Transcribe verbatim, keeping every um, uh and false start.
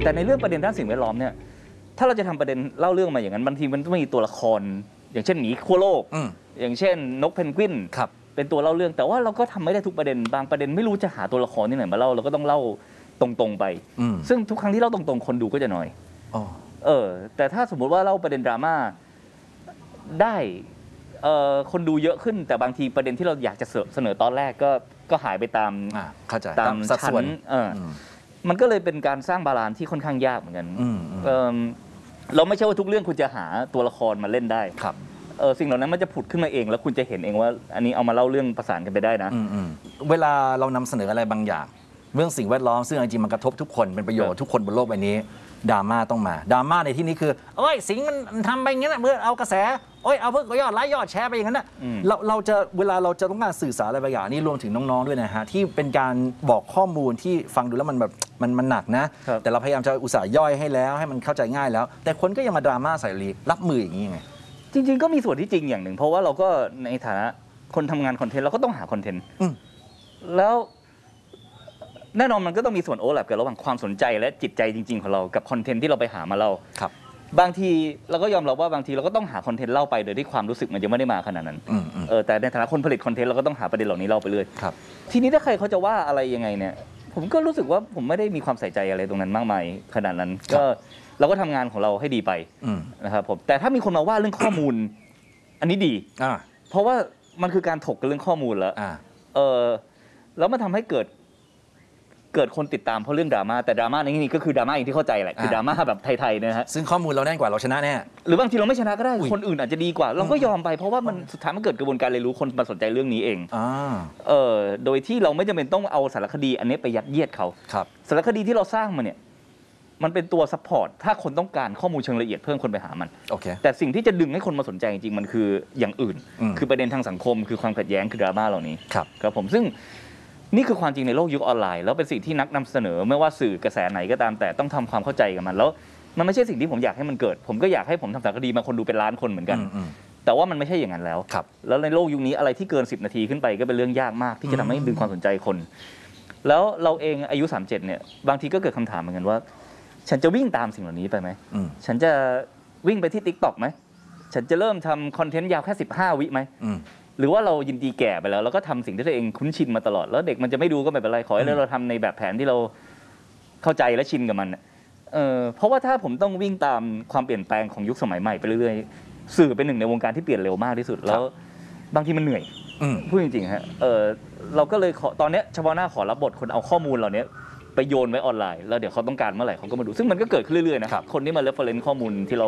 แต่ในเรื่องประเด็นด้านสิ่งแวดล้อมเนี่ยถ้าเราจะทำประเด็นเล่าเรื่องมาอย่างนั้นบางทีมันต้องมีตัวละครอย่างเช่นหมีขั้วโลกอย่างเช่นนกเพนกวินเป็นตัวเล่าเรื่องแต่ว่าเราก็ทำไม่ได้ทุกประเด็นบางประเด็นไม่รู้จะหาตัวละครที่ไหนมาเล่าเราก็ต้องเล่าตรงๆไปซึ่งทุกครั้งที่เล่าตรงๆคนดูก็จะน้อยเออแต่ถ้าสมมติว่าเล่าประเด็นดราม่าได้เอ่อคนดูเยอะขึ้นแต่บางทีประเด็นที่เราอยากจะเสนอตอนแรกก็ก็หายไปตามตามชั้นเออมันก็เลยเป็นการสร้างบาลานซ์ที่ค่อนข้างยากเหมือนกันเออเราไม่ใช่ว่าทุกเรื่องคุณจะหาตัวละครมาเล่นได้ครับเออสิ่งเหล่านั้นมันจะผุดขึ้นมาเองแล้วคุณจะเห็นเองว่าอันนี้เอามาเล่าเรื่องประสานกันไปได้นะเวลาเรานำเสนออะไรบางอย่างเรื่องสิ่งแวดล้อมซึ่งจริงๆมันกระทบทุกคนเป็นประโยชน์ทุกคนบนโลกใบนี้ดราม่าต้องมาดราม่าในที่นี้คือโอ้ยสิ่งมันทำไปอย่างนั้นเมื่อเอากระแสโอ้ยเอาเพื่อยอดไลค์ยอดแชร์ไปอย่างนั้นนะเราเราจะเวลาเราจะต้องการสื่อสารอะไรบางอย่างนี่รวมถึงน้องๆด้วยนะฮะที่เป็นการบอกข้อมูลที่ฟังดูแล้วมันแบบมันมันหนักนะแต่เราพยายามจะอุตส่าห์ย่อยให้แล้วให้มันเข้าใจง่ายแล้วแต่คนก็ยังมาดราม่าใส่รีรับมืออย่างนี้ยังไงจริงๆก็มีส่วนที่จริงอย่างหนึ่งเพราะว่าเราก็ในฐานะคนทำงานคอนเทนต์เราก็ต้องหาคอนเทนต์แล้วแน่นอนมันก็ต้องมีส่วนโอเวอร์แลปกันระหว่างความสนใจและจิตใจจริงๆของเรากับคอนเทนต์ที่เราไปหามาเล่าครับบางทีเราก็ยอมรับว่าบางทีเราก็ต้องหาคอนเทนต์เล่าไปโดยที่ความรู้สึกมันยังไม่ได้มาขนาดนั้นเออแต่ในฐานะคนผลิตคอนเทนต์เราก็ต้องหาประเด็นเหล่านี้เล่าไปเรื่อยครับทีนี้ถ้าใครเขาจะว่าอะไรยังไงเนี่ยผมก็รู้สึกว่าผมไม่ได้มีความใส่ใจอะไรตรงนั้นมากมายขนาดนั้นก็เราก็ทำงานของเราให้ดีไปนะครับผมแต่ถ้ามีคนมาว่าเรื่องข้อมูลอันนี้ดีเพราะว่ามันคือการถกกันเรื่องข้อมูลแล้วเออแล้วมันทำให้เกิดเกิดคนติดตามเพราะเรื่องดราม่าแต่ดราม่าในที่นี้ก็คือดราม่าอย่างที่เข้าใจแหละคือดราม่าแบบไทยๆนะฮะซึ่งข้อมูลเราแน่นกว่าเราชนะแน่หรือบางทีเราไม่ชนะก็ได้คนอื่นอาจจะดีกว่าเราก็ยอมไปเพราะว่ามันสุดท้ายมันเกิดกระบวนการเรียนรู้คนมาสนใจเรื่องนี้เองเออโดยที่เราไม่จำเป็นต้องเอาสารคดีอันนี้ไปยัดเยียดเขาสารคดีที่เราสร้างมาเนี่ยมันเป็นตัวซัพพอร์ตถ้าคนต้องการข้อมูลเชิงละเอียดเพิ่มคนไปหามันแต่สิ่งที่จะดึงให้คนมาสนใจจริงๆมันคืออย่างอื่นคือประเด็นทางสังคมคือความขัดแย้งคือดราม่าเหล่านี้ครับผมซึ่งนี่คือความจริงในโลกยุคออนไลน์แล้วเป็นสิ่งที่นักนำเสนอไม่ว่าสื่อกระแสไหนก็ตามแต่ต้องทำความเข้าใจกับมันแล้วมันไม่ใช่สิ่งที่ผมอยากให้มันเกิดผมก็อยากให้ผมทำสารคดีมาคนดูเป็นล้านคนเหมือนกันแต่ว่ามันไม่ใช่อย่างนั้นแล้วแล้วในโลกยุคนี้อะไรที่เกินสิบนาทีขึ้นไปก็เป็นเรื่องยากมากที่จะทำให้ดึงความสนใจคนแล้วเราเองอายุสามสิบเจ็ดเนี่ยบางทีก็เกิดคำถามเหมือนกันว่าฉันจะวิ่งตามสิ่งเหล่านี้ไปไหมฉันจะวิ่งไปที่ ติ๊กต็อก ไหมฉันจะเริ่มทำคอนเทนต์ยาวแค่สิบห้าวิไหมหรือว่าเรายินดีแก่ไปแล้วแล้วก็ทำสิ่งที่ตัวเองคุ้นชินมาตลอดแล้วเด็กมันจะไม่ดูก็ไม่เป็นไรขอให้เราทำในแบบแผนที่เราเข้าใจและชินกับมันเออเพราะว่าถ้าผมต้องวิ่งตามความเปลี่ยนแปลงของยุคสมัยใหม่ไปเรื่อยๆสื่อเป็นหนึ่งในวงการที่เปลี่ยนเร็วมากที่สุดแล้วบางทีมันเหนื่อยพูดจริงๆฮะเออเราก็เลยขอตอนนี้เฉพาะหน้าขอรับบทคนเอาข้อมูลเหล่านี้ไปโยนไว้ออนไลน์แล้วเดี๋ยวเขาต้องการเมื่อไหร่เขาก็มาดูซึ่งมันก็เกิดขึ้นเรื่อยๆนะคนที่มาเรฟเฟอเรนซ์ข้อมูลที่เรา